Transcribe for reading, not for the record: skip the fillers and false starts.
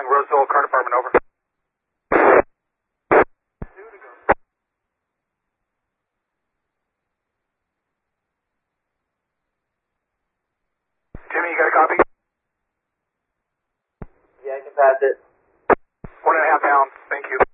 calling Roseville Car Department, over. Jimmy, you got a copy? Yeah, I can pass it. 1.5 pounds, thank you.